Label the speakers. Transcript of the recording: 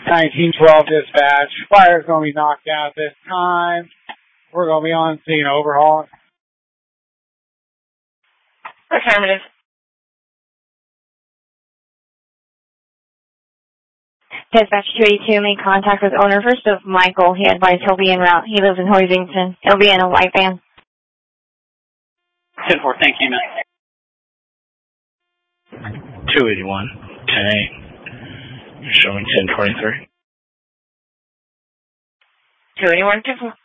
Speaker 1: 1912 dispatch. Fire's going to be knocked out this time. We're going to be on scene. Overhaul.
Speaker 2: Affirmative. Dispatch 282 made contact with owner first of Michael. He advised he'll be en route. He lives in Hoisington. He'll be in a white van.
Speaker 3: 10-4, thank you, man.
Speaker 4: 281, 10-8. You're showing 1023.
Speaker 2: 281, 10-4.